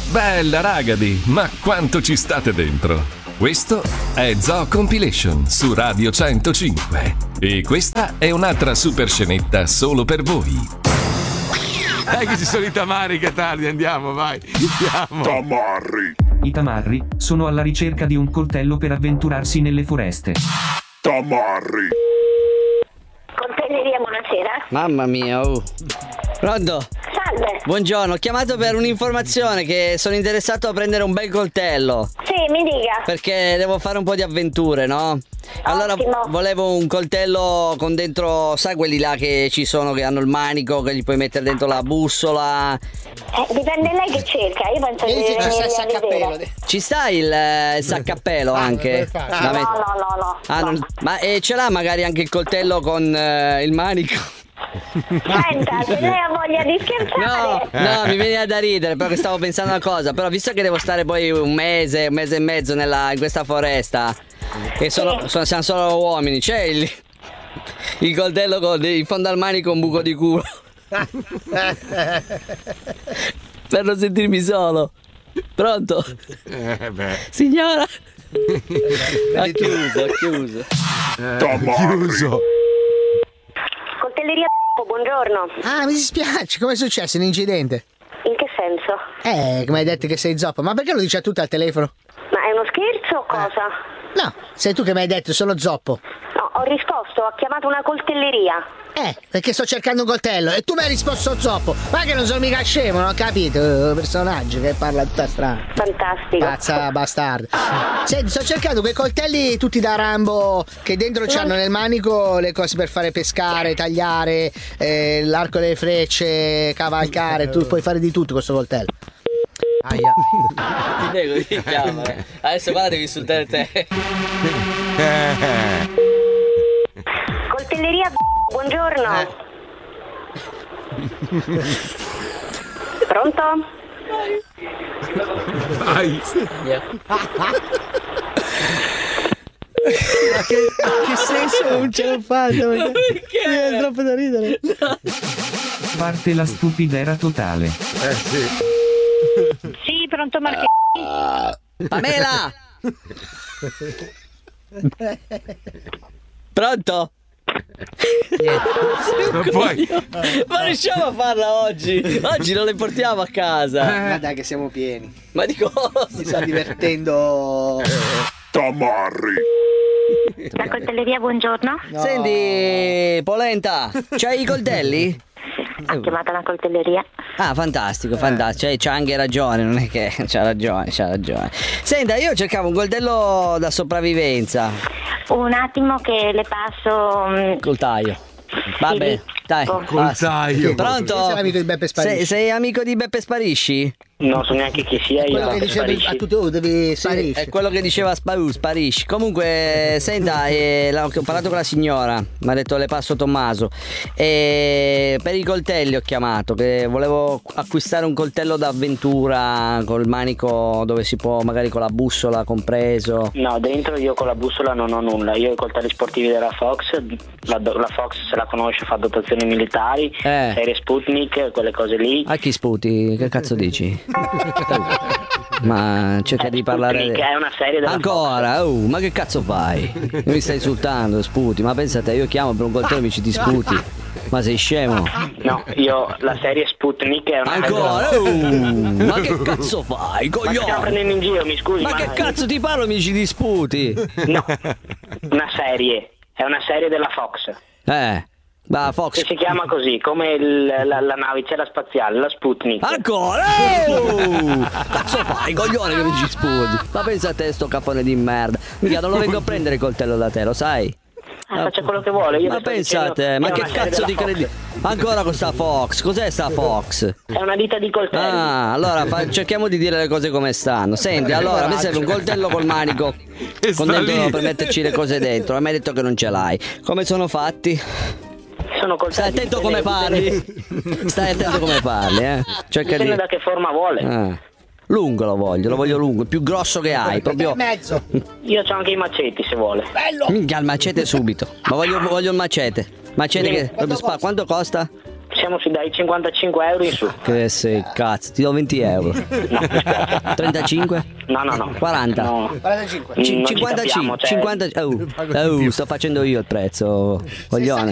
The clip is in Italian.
Bella ragazzi, ma quanto ci state dentro? Questo è Zoo Compilation su Radio 105 e questa è un'altra super scenetta solo per voi. Dai che ci sono i tamari che tardi, andiamo, vai. Andiamo. Tamarri. I tamarri sono alla ricerca di un coltello per avventurarsi nelle foreste. Tamarri. Coltelleria, buonasera. Mamma mia, Pronto? Salve. Buongiorno, ho chiamato per un'informazione che sono interessato a prendere un bel coltello. Sì, mi dica. Perché devo fare un po' di avventure, no? Allora volevo un coltello con dentro, sai quelli là che ci sono, che hanno il manico, che gli puoi mettere dentro la bussola. Dipende lei che cerca, io penso che c'è il vedere. Ci sta il saccappello anche? No. Ma ce l'ha magari anche il coltello con il manico? Senta, se lei ha voglia di scherzare. No, mi veniva da ridere, però che stavo pensando una cosa. Però visto che devo stare poi un mese e mezzo in questa foresta e siamo solo uomini, c'è il coltello con in fondo al manico un buco di culo per non sentirmi solo. Pronto? Signora? Ha chiuso. Chiuso. Coltelleria, buongiorno. Ah, mi dispiace, come è successo un incidente? In che senso? Come hai detto che sei zoppo, ma perché lo dici a tutti al telefono? Ma è uno scherzo o cosa? No, sei tu che mi hai detto sono zoppo. No, ho risposto, ho chiamato una coltelleria. Perché sto cercando un coltello e tu mi hai risposto zoppo. Ma che non sono mica scemo, non ho capito? Un personaggio che parla tutta strana. Fantastico. Pazza bastardo. Senti, sto cercando quei coltelli tutti da Rambo che dentro c'hanno nel manico le cose per fare pescare, tagliare, l'arco delle frecce, cavalcare. Tu puoi fare di tutto con questo coltello. Aia. Ti prego, ti chiama. Adesso guarda, devi insultare te. Coltelleria, buongiorno. Pronto? Vai. Che senso non ce l'ho fatta? Perché? Mi è troppo da ridere. Parte la stupidera totale. Sì. Sì, pronto Marchetti. Pamela! Pronto? Non puoi. Ma riusciamo a farla oggi? Oggi non le portiamo a casa. Ma dai che siamo pieni. Ma di cosa? Si sta divertendo. Tamarri. La coltelleria, buongiorno. No. Senti, Polenta, c'hai i coltelli? Ha chiamato la coltelleria. Ah, fantastico. C'ha anche ragione, non è che c'ha ragione. Senta, io cercavo un coltello da sopravvivenza. Un attimo che le passo. Coltaio. Vabbè, dai. Coltaio. Pronto? Sei amico di Beppe Sparisci? Sei amico di Beppe Sparisci? Non so neanche chi sia io. Quello che diceva a tutti, devi sparisci. È quello che diceva sparisci. Comunque, senta, ho parlato con la signora, mi ha detto le passo Tommaso. Per i coltelli ho chiamato, che volevo acquistare un coltello d'avventura col manico dove si può, magari con la bussola compreso. No, dentro io con la bussola non ho nulla. Io ho i coltelli sportivi della Fox. La Fox, se la conosce, fa dotazioni militari, serie Sputnik, quelle cose lì. A chi sputi? Che cazzo dici? Ma cerca di parlare. Sputnik è una serie della ancora? Fox. Ma che cazzo fai? Mi stai insultando, sputi. Ma pensate, io chiamo per un coltello e mi ci ti sputi. Ma sei scemo? No, la serie Sputnik è una ancora? Ma che cazzo fai, coglione? Ma stiamo prendendo in giro, mi scusi. Ma che cazzo ti parlo, mi ci disputi? No, una serie. È una serie della Fox. Ma Fox. Che si chiama così, come la navicella spaziale, la Sputnik. Ancora? Cazzo fai, coglione, che mi ci sputi? Ma pensa a te, sto caffone di merda. Mica non lo vengo a prendere il coltello da te, lo sai? Faccia quello che vuole. Io ma pensate, ma che cazzo di credi? Ancora con sta Fox? Cos'è sta Fox? È una ditta di coltelli. Ah, allora cerchiamo di dire le cose come stanno. Senti, allora, a me serve un coltello col manico con dentro per metterci le cose dentro. A me hai detto che non ce l'hai. Come sono fatti? Sono coltelli. Stai attento come parli. Stai attento come parli, Cerca dipende di. da che forma vuole. Lungo lo voglio lungo, il più grosso che hai, proprio. Mezzo. Io c'ho anche i maceti se vuole. Bello. Minchia, il macete subito. Ma voglio il macete. Macete che. Quanto costa? Siamo dai 55 euro in su. Che sei cazzo, ti do 20 euro. No, 35? No. 40? No. 45. 55? capiamo, cioè- 50? Sto facendo io il prezzo, coglione.